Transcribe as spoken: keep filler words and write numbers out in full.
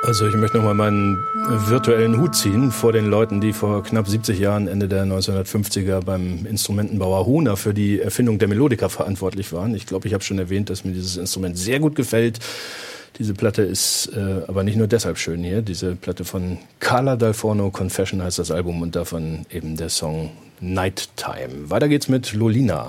Also ich möchte nochmal meinen virtuellen Hut ziehen vor den Leuten, die vor knapp siebzig Jahren, Ende der neunzehnhundertfünfziger, beim Instrumentenbauer Hohner für die Erfindung der Melodica verantwortlich waren. Ich glaube, ich habe schon erwähnt, dass mir dieses Instrument sehr gut gefällt. Diese Platte ist äh, aber nicht nur deshalb schön hier. Diese Platte von Carla Dal Forno, Confession heißt das Album, und davon eben der Song Nighttime. Weiter geht's mit Lolina.